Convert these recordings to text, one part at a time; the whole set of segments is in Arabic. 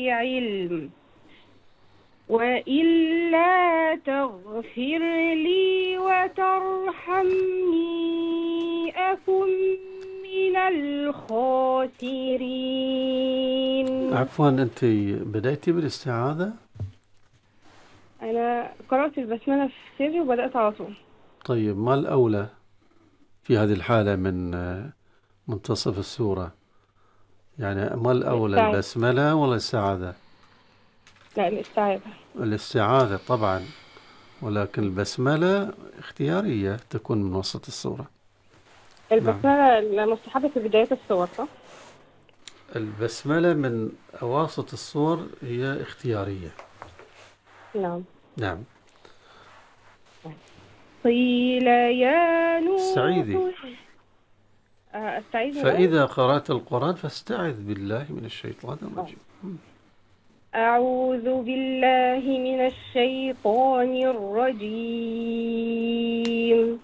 علم وإلا تغفر لي وترحمني أكن من الخاسرين. عفوا، أنت بدأتي بالاستعاذة؟ أنا قرأت البسملة في سري وبدأت على طول. طيب، ما الأولى في هذه الحالة من منتصف السورة؟ يعني ما الأولى، الاستعاذة. البسملة ولا الاستعاذة؟ لا، الاستعاذة. الاستعاذة طبعا، ولكن البسملة اختيارية تكون من وسط السورة. نعم، البسملة مستحبة في بداية السور، صح؟ البسملة من أواسط السور هي اختيارية. نعم. نعم. قيل يا استعيذي. نوح. أستعيذ من الآية؟ فإذا قرأت القرآن فاستعذ بالله من الشيطان الرجيم. أعوذ بالله من الشيطان الرجيم.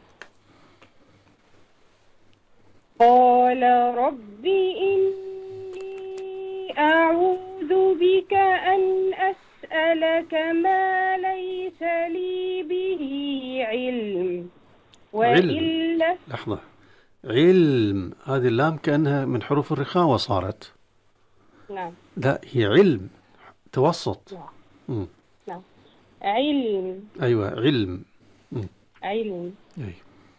قال رب إني أعوذ بك أن أسألك ما ليس لي به علم وإلا. لحظة، علم، هذه اللام كأنها من حروف الرخاوة صارت. نعم. لا، هي علم توسط. نعم. نعم. علم. أيوة، علم. علم. أي.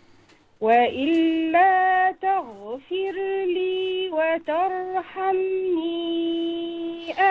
وإلا تغفر لي وترحمني